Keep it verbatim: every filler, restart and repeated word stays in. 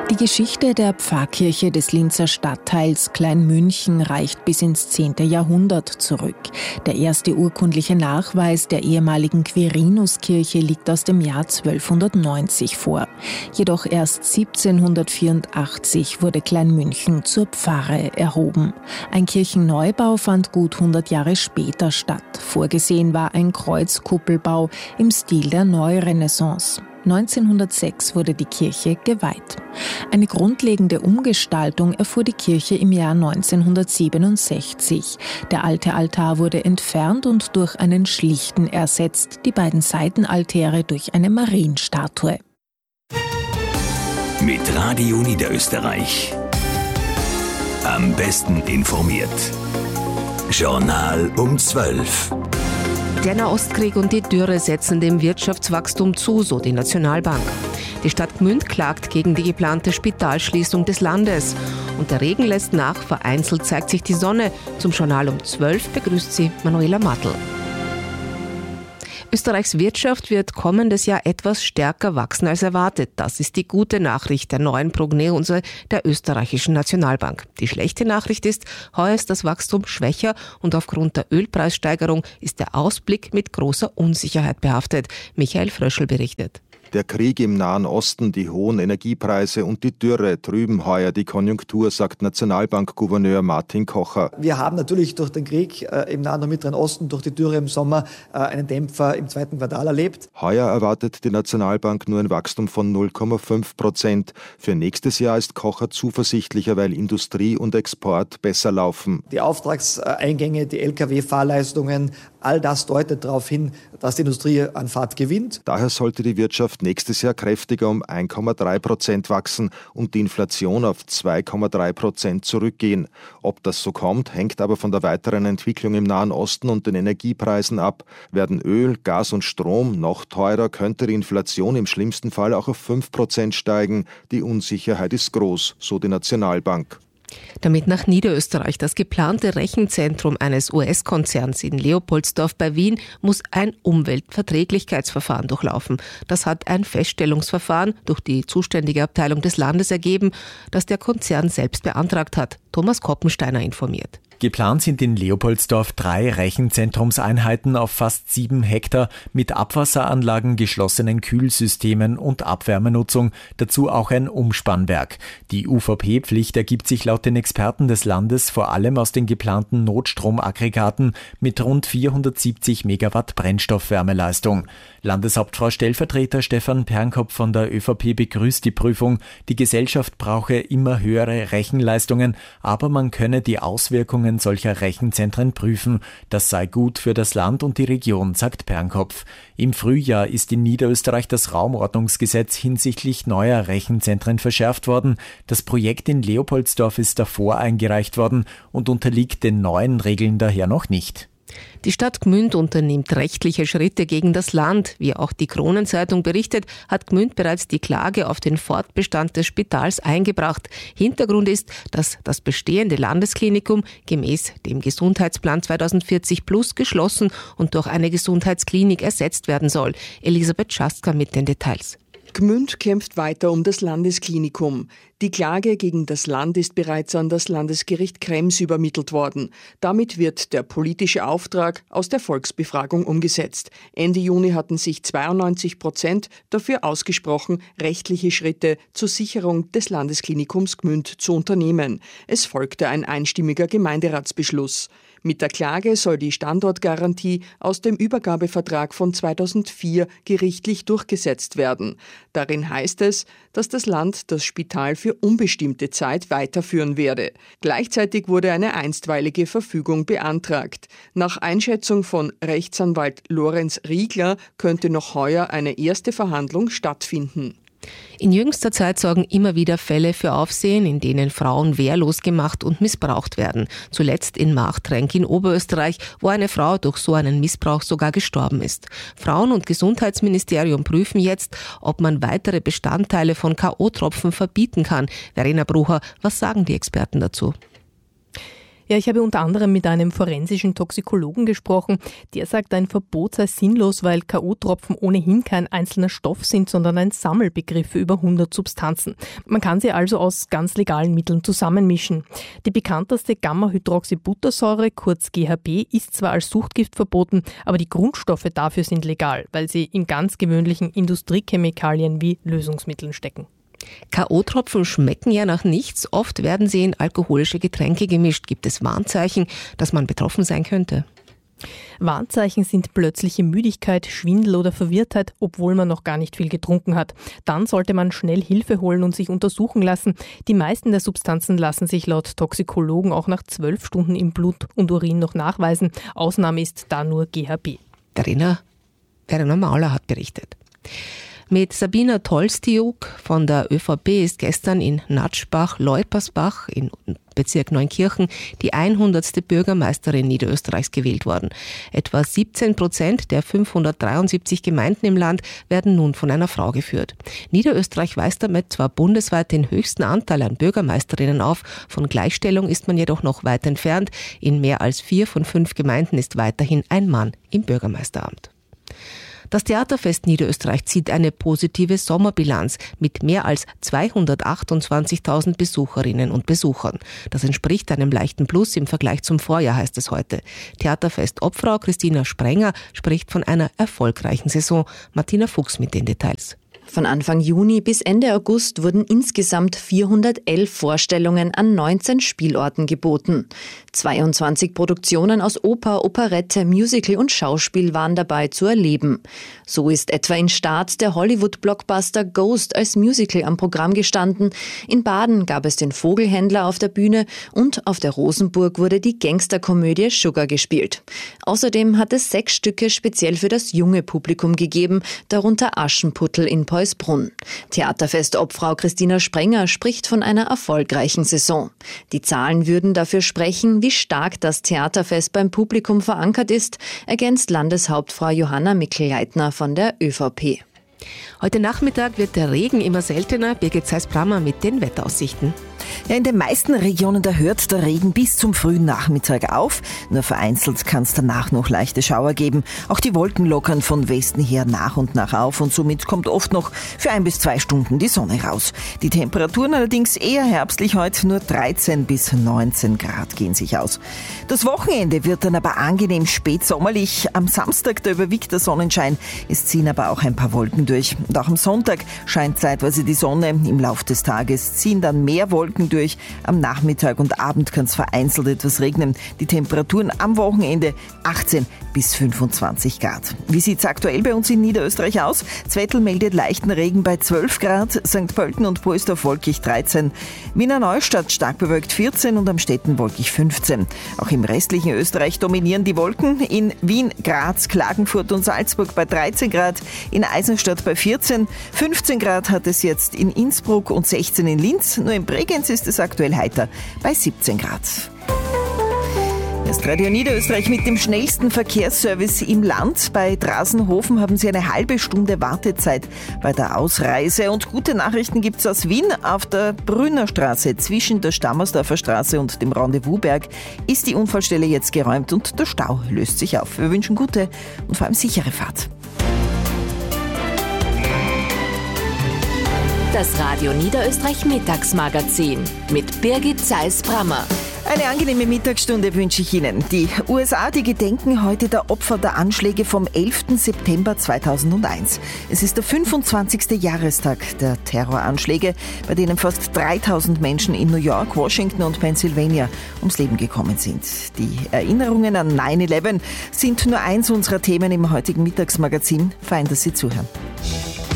Die Geschichte der Pfarrkirche des Linzer Stadtteils Kleinmünchen reicht bis ins zehnte Jahrhundert zurück. Der erste urkundliche Nachweis der ehemaligen Quirinuskirche liegt aus dem Jahr zwölfhundertneunzig vor. Jedoch erst siebzehnhundertvierundachtzig wurde Kleinmünchen zur Pfarre erhoben. Ein Kirchenneubau fand gut hundert Jahre später statt. Vorgesehen war ein Kreuzkuppelbau im Stil der Neurenaissance. neunzehnhundertsechs wurde die Kirche geweiht. Eine grundlegende Umgestaltung erfuhr die Kirche im Jahr neunzehnhundertsiebenundsechzig. Der alte Altar wurde entfernt und durch einen schlichten ersetzt, die beiden Seitenaltäre durch eine Marienstatue. Mit Radio Niederösterreich. Am besten informiert. Journal um zwölf. Der Nahostkrieg und die Dürre setzen dem Wirtschaftswachstum zu, so die Nationalbank. Die Stadt Gmünd klagt gegen die geplante Spitalschließung des Landes. Und der Regen lässt nach, vereinzelt zeigt sich die Sonne. Zum Journal um zwölf begrüßt sie Manuela Matl. Österreichs Wirtschaft wird kommendes Jahr etwas stärker wachsen als erwartet. Das ist die gute Nachricht der neuen Prognose der österreichischen Nationalbank. Die schlechte Nachricht ist, heuer ist das Wachstum schwächer und aufgrund der Ölpreissteigerung ist der Ausblick mit großer Unsicherheit behaftet. Michael Fröschl berichtet. Der Krieg im Nahen Osten, die hohen Energiepreise und die Dürre trüben heuer die Konjunktur, sagt Nationalbankgouverneur Martin Kocher. Wir haben natürlich durch den Krieg äh, im Nahen und Mittleren Osten, durch die Dürre im Sommer, äh, einen Dämpfer im zweiten Quartal erlebt. Heuer erwartet die Nationalbank nur ein Wachstum von null Komma fünf Prozent. Für nächstes Jahr ist Kocher zuversichtlicher, weil Industrie und Export besser laufen. Die Auftragseingänge, die L K W-Fahrleistungen, all das deutet darauf hin, dass die Industrie an Fahrt gewinnt. Daher sollte die Wirtschaft nächstes Jahr kräftiger um eins Komma drei Prozent wachsen und die Inflation auf zwei Komma drei Prozent zurückgehen. Ob das so kommt, hängt aber von der weiteren Entwicklung im Nahen Osten und den Energiepreisen ab. Werden Öl, Gas und Strom noch teurer, könnte die Inflation im schlimmsten Fall auch auf fünf Prozent steigen. Die Unsicherheit ist groß, so die Nationalbank. Damit nach Niederösterreich. Das geplante Rechenzentrum eines U S-Konzerns in Leopoldsdorf bei Wien muss ein Umweltverträglichkeitsverfahren durchlaufen. Das hat ein Feststellungsverfahren durch die zuständige Abteilung des Landes ergeben, das der Konzern selbst beantragt hat. Thomas Koppensteiner informiert. Geplant sind in Leopoldsdorf drei Rechenzentrumseinheiten auf fast sieben Hektar mit Abwasseranlagen, geschlossenen Kühlsystemen und Abwärmenutzung, dazu auch ein Umspannwerk. Die U V P-Pflicht ergibt sich laut den Experten des Landes vor allem aus den geplanten Notstromaggregaten mit rund vierhundertsiebzig Megawatt Brennstoffwärmeleistung. Landeshauptfrau Stellvertreter Stefan Pernkopf von der ÖVP begrüßt die Prüfung. Die Gesellschaft brauche immer höhere Rechenleistungen, aber man könne die Auswirkungen solcher Rechenzentren prüfen. Das sei gut für das Land und die Region, sagt Pernkopf. Im Frühjahr ist in Niederösterreich das Raumordnungsgesetz hinsichtlich neuer Rechenzentren verschärft worden. Das Projekt in Leopoldsdorf ist davor eingereicht worden und unterliegt den neuen Regeln daher noch nicht. Die Stadt Gmünd unternimmt rechtliche Schritte gegen das Land. Wie auch die Kronenzeitung berichtet, hat Gmünd bereits die Klage auf den Fortbestand des Spitals eingebracht. Hintergrund ist, dass das bestehende Landesklinikum gemäß dem Gesundheitsplan zweitausendvierzig plus geschlossen und durch eine Gesundheitsklinik ersetzt werden soll. Elisabeth Schastka mit den Details. Gmünd kämpft weiter um das Landesklinikum. Die Klage gegen das Land ist bereits an das Landesgericht Krems übermittelt worden. Damit wird der politische Auftrag aus der Volksbefragung umgesetzt. Ende Juni hatten sich zweiundneunzig Prozent dafür ausgesprochen, rechtliche Schritte zur Sicherung des Landesklinikums Gmünd zu unternehmen. Es folgte ein einstimmiger Gemeinderatsbeschluss. Mit der Klage soll die Standortgarantie aus dem Übergabevertrag von zweitausendvier gerichtlich durchgesetzt werden. Darin heißt es, dass das Land das Spital für unbestimmte Zeit weiterführen werde. Gleichzeitig wurde eine einstweilige Verfügung beantragt. Nach Einschätzung von Rechtsanwalt Lorenz Riegler könnte noch heuer eine erste Verhandlung stattfinden. In jüngster Zeit sorgen immer wieder Fälle für Aufsehen, in denen Frauen wehrlos gemacht und missbraucht werden. Zuletzt in Marchtrenk in Oberösterreich, wo eine Frau durch so einen Missbrauch sogar gestorben ist. Frauen- und Gesundheitsministerium prüfen jetzt, ob man weitere Bestandteile von K O-Tropfen verbieten kann. Verena Brucher, was sagen die Experten dazu? Ja, ich habe unter anderem mit einem forensischen Toxikologen gesprochen. Der sagt, ein Verbot sei sinnlos, weil K O-Tropfen ohnehin kein einzelner Stoff sind, sondern ein Sammelbegriff für über hundert Substanzen. Man kann sie also aus ganz legalen Mitteln zusammenmischen. Die bekannteste Gamma-Hydroxybuttersäure, kurz G H B, ist zwar als Suchtgift verboten, aber die Grundstoffe dafür sind legal, weil sie in ganz gewöhnlichen Industriechemikalien wie Lösungsmitteln stecken. K O-Tropfen schmecken ja nach nichts. Oft werden sie in alkoholische Getränke gemischt. Gibt es Warnzeichen, dass man betroffen sein könnte? Warnzeichen sind plötzliche Müdigkeit, Schwindel oder Verwirrtheit, obwohl man noch gar nicht viel getrunken hat. Dann sollte man schnell Hilfe holen und sich untersuchen lassen. Die meisten der Substanzen lassen sich laut Toxikologen auch nach zwölf Stunden im Blut und Urin noch nachweisen. Ausnahme ist da nur G H B. Verena, Verena Mauler hat berichtet. Mit Sabina Tolstiuk von der ÖVP ist gestern in Natschbach-Leupersbach im Bezirk Neunkirchen die hundertste Bürgermeisterin Niederösterreichs gewählt worden. Etwa siebzehn Prozent der fünfhundertdreiundsiebzig Gemeinden im Land werden nun von einer Frau geführt. Niederösterreich weist damit zwar bundesweit den höchsten Anteil an Bürgermeisterinnen auf, von Gleichstellung ist man jedoch noch weit entfernt. In mehr als vier von fünf Gemeinden ist weiterhin ein Mann im Bürgermeisteramt. Das Theaterfest Niederösterreich zieht eine positive Sommerbilanz mit mehr als zweihundertachtundzwanzigtausend Besucherinnen und Besuchern. Das entspricht einem leichten Plus im Vergleich zum Vorjahr, heißt es heute. Theaterfest-Obfrau Christina Sprenger spricht von einer erfolgreichen Saison. Martina Fuchs mit den Details. Von Anfang Juni bis Ende August wurden insgesamt vierhundertelf Vorstellungen an neunzehn Spielorten geboten. zweiundzwanzig Produktionen aus Oper, Operette, Musical und Schauspiel waren dabei zu erleben. So ist etwa in Stade der Hollywood-Blockbuster Ghost als Musical am Programm gestanden. In Baden gab es den Vogelhändler auf der Bühne und auf der Rosenburg wurde die Gangsterkomödie Sugar gespielt. Außerdem hat es sechs Stücke speziell für das junge Publikum gegeben, darunter Aschenputtel in Heusbrunn. Theaterfest-Obfrau Christina Sprenger spricht von einer erfolgreichen Saison. Die Zahlen würden dafür sprechen, wie stark das Theaterfest beim Publikum verankert ist, ergänzt Landeshauptfrau Johanna Mikl-Leitner von der ÖVP. Heute Nachmittag wird der Regen immer seltener. Birgit Zeiss-Brammer mit den Wetteraussichten. Ja, in den meisten Regionen da hört der Regen bis zum frühen Nachmittag auf. Nur vereinzelt kann es danach noch leichte Schauer geben. Auch die Wolken lockern von Westen her nach und nach auf und somit kommt oft noch für ein bis zwei Stunden die Sonne raus. Die Temperaturen allerdings eher herbstlich heute, nur dreizehn bis neunzehn Grad gehen sich aus. Das Wochenende wird dann aber angenehm spätsommerlich. Am Samstag, da überwiegt der Sonnenschein. Es ziehen aber auch ein paar Wolken durch. Und auch am Sonntag scheint zeitweise die Sonne. Im Laufe des Tages ziehen dann mehr Wolken durch. Am Nachmittag und Abend kann es vereinzelt etwas regnen. Die Temperaturen am Wochenende achtzehn bis fünfundzwanzig Grad. Wie sieht's aktuell bei uns in Niederösterreich aus? Zwettl meldet leichten Regen bei zwölf Grad, Sankt Pölten und Poisdorf wolkig dreizehn, Wiener Neustadt stark bewölkt vierzehn und am Städten wolkig fünfzehn. Auch im restlichen Österreich dominieren die Wolken. In Wien, Graz, Klagenfurt und Salzburg bei dreizehn Grad, in Eisenstadt bei vierzehn, fünfzehn Grad hat es jetzt in Innsbruck und sechzehn in Linz. Nur in Bregenz ist es aktuell heiter bei siebzehn Grad. Das ist Radio Niederösterreich mit dem schnellsten Verkehrsservice im Land. Bei Drasenhofen haben Sie eine halbe Stunde Wartezeit bei der Ausreise. Und gute Nachrichten gibt es aus Wien. Auf der Brünnerstraße zwischen der Stammersdorfer Straße und dem Rendezvousberg ist die Unfallstelle jetzt geräumt und der Stau löst sich auf. Wir wünschen gute und vor allem sichere Fahrt. Das Radio Niederösterreich Mittagsmagazin mit Birgit Zeiss-Brammer. Eine angenehme Mittagsstunde wünsche ich Ihnen. Die U S A, die gedenken heute der Opfer der Anschläge vom elften September zweitausendeins. Es ist der fünfundzwanzigste Jahrestag der Terroranschläge, bei denen fast dreitausend Menschen in New York, Washington und Pennsylvania ums Leben gekommen sind. Die Erinnerungen an neun elf sind nur eins unserer Themen im heutigen Mittagsmagazin. Fein, dass Sie zuhören.